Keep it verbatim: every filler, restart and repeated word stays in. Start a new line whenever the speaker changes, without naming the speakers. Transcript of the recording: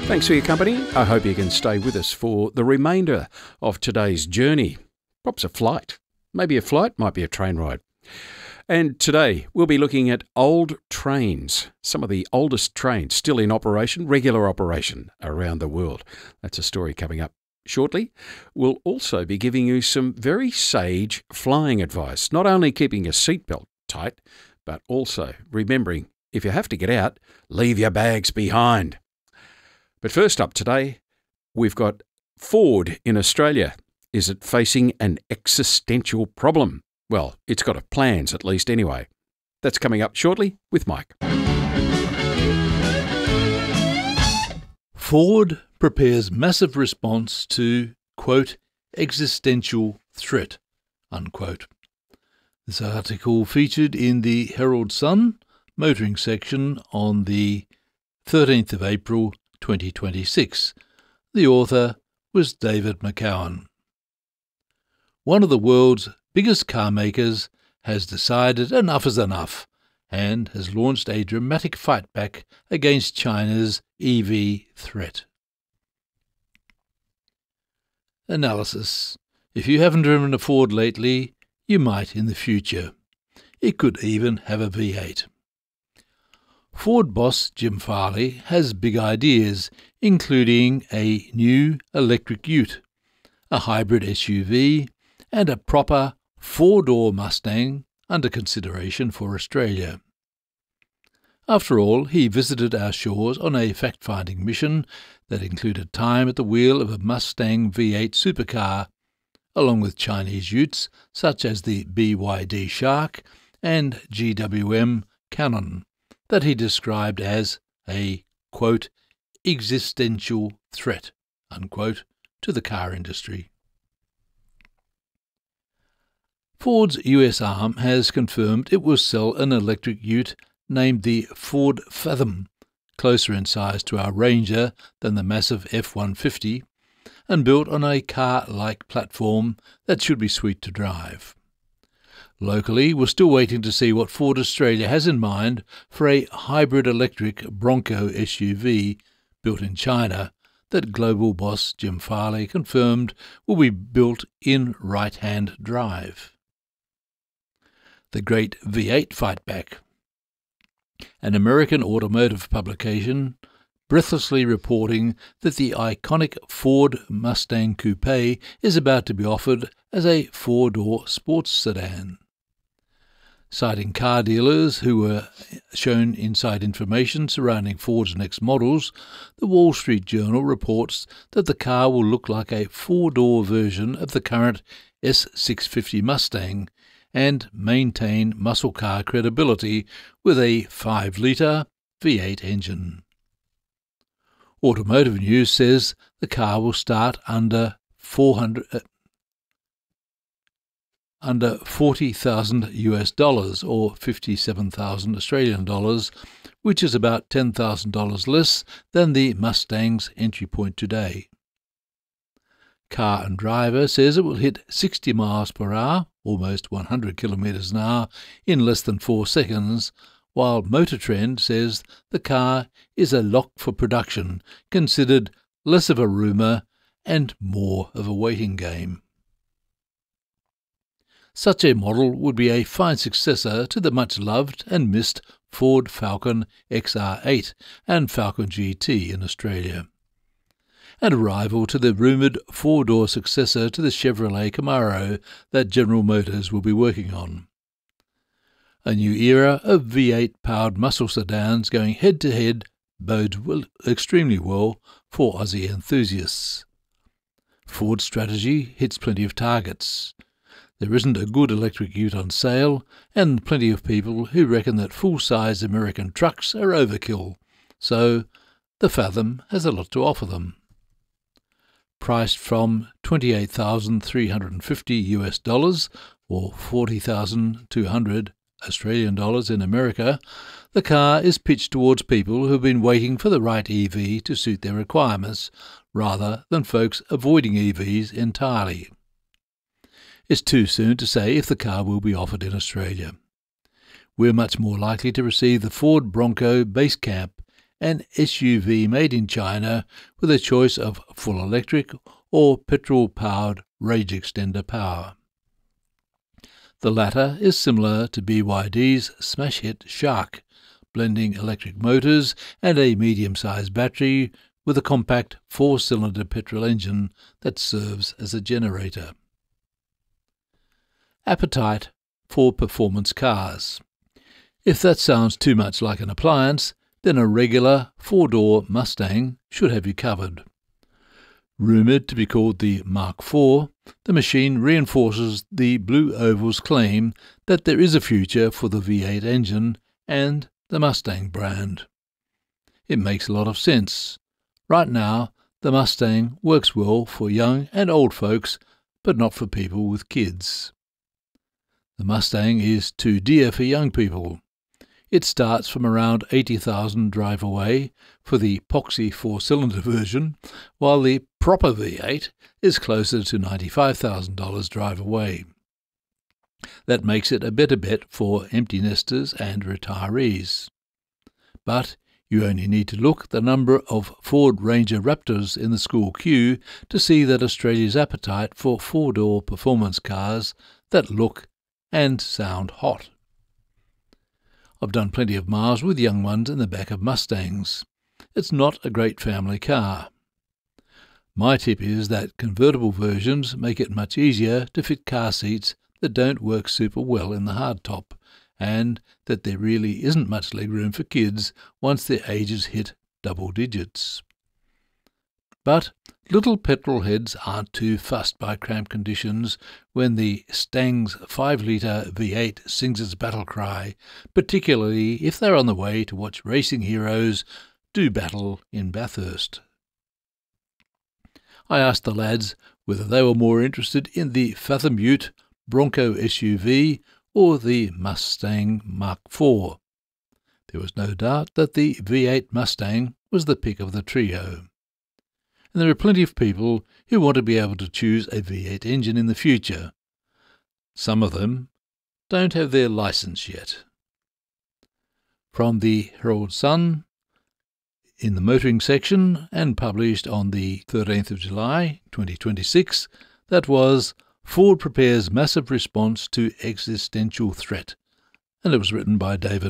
Thanks for your company. I hope you can stay with us for the remainder of today's journey. Perhaps a flight. Maybe a flight, might be a train ride. And today we'll be looking at old trains, some of the oldest trains still in operation, regular operation around the world. That's a story coming up shortly. We'll also be giving you some very sage flying advice, not only keeping your seatbelt tight, but also remembering if you have to get out, leave your bags behind. But first up today, we've got Ford in Australia. Is it facing an existential problem? Well, it's got plans at least anyway. That's coming up shortly with Mike.
Ford prepares massive response to, quote, existential threat, unquote. This article featured in the Herald Sun motoring section on the thirteenth of April twenty twenty-six. The author was David McCowan. One of the world's biggest car makers has decided enough is enough and has launched a dramatic fight back against China's E V threat. Analysis. If you haven't driven a Ford lately, you might in the future. It could even have a V eight. Ford boss Jim Farley has big ideas, including a new electric ute, a hybrid S U V, and a proper four-door Mustang under consideration for Australia. After all, he visited our shores on a fact-finding mission that included time at the wheel of a Mustang V eight supercar, along with Chinese utes such as the B Y D Shark and G W M Cannon, that he described as a, quote, existential threat, unquote, to the car industry. Ford's U S arm has confirmed it will sell an electric ute named the Ford Fathom, closer in size to our Ranger than the massive F one fifty, and built on a car-like platform that should be sweet to drive. Locally, we're still waiting to see what Ford Australia has in mind for a hybrid electric Bronco S U V built in China that global boss Jim Farley confirmed will be built in right-hand drive. The great V eight fight back. An American automotive publication breathlessly reporting that the iconic Ford Mustang Coupe is about to be offered as a four-door sports sedan. Citing car dealers who were shown inside information surrounding Ford's next models, the Wall Street Journal reports that the car will look like a four-door version of the current S six fifty Mustang and maintain muscle car credibility with a five-litre V eight engine. Automotive News says the car will start under four hundred uh, under forty thousand U S dollars or fifty-seven thousand Australian dollars, which is about ten thousand dollars less than the Mustang's entry point today. Car and Driver says it will hit sixty miles per hour, almost one hundred kilometres an hour, in less than four seconds, while Motor Trend says the car is a lock for production, considered less of a rumour and more of a waiting game. Such a model would be a fine successor to the much-loved and missed Ford Falcon X R eight and Falcon G T in Australia, and a rival to the rumoured four-door successor to the Chevrolet Camaro that General Motors will be working on. A new era of V eight-powered muscle sedans going head-to-head bodes well, extremely well for Aussie enthusiasts. Ford's strategy hits plenty of targets. There isn't a good electric ute on sale, and plenty of people who reckon that full-size American trucks are overkill, so the Fathom has a lot to offer them. Priced from twenty-eight thousand three hundred fifty U S dollars or forty thousand two hundred Australian dollars in America, the car is pitched towards people who have been waiting for the right E V to suit their requirements, rather than folks avoiding E Vs entirely. It's too soon to say if the car will be offered in Australia. We're much more likely to receive the Ford Bronco Base Camp, an S U V made in China with a choice of full electric or petrol-powered range extender power. The latter is similar to B Y D's smash hit Shark, blending electric motors and a medium-sized battery with a compact four-cylinder petrol engine that serves as a generator. Appetite for performance cars. If that sounds too much like an appliance, then a regular four-door Mustang should have you covered. Rumoured to be called the Mark four, the machine reinforces the Blue Oval's claim that there is a future for the V eight engine and the Mustang brand. It makes a lot of sense. Right now, the Mustang works well for young and old folks, but not for people with kids. The Mustang is too dear for young people. It starts from around eighty thousand dollars drive away for the poxy four-cylinder version, while the proper V eight is closer to ninety-five thousand dollars drive away. That makes it a better bet for empty nesters and retirees. But you only need to look at the number of Ford Ranger Raptors in the school queue to see that Australia's appetite for four-door performance cars that look and sound hot. I've done plenty of miles with young ones in the back of Mustangs. It's not a great family car. My tip is that convertible versions make it much easier to fit car seats that don't work super well in the hardtop, and that there really isn't much legroom for kids once their ages hit double digits. But little petrol heads aren't too fussed by cramped conditions when the Stang's five litre V eight sings its battle cry, particularly if they're on the way to watch racing heroes do battle in Bathurst. I asked the lads whether they were more interested in the Fathom Ute Bronco S U V or the Mustang Mark four. There was no doubt that the V eight Mustang was the pick of the trio. And there are plenty of people who want to be able to choose a V eight engine in the future. Some of them don't have their licence yet. From the Herald Sun, in the motoring section, and published on the thirteenth of July twenty twenty-six, that was Ford Prepares Massive Response to Existential Threat, and it was written by David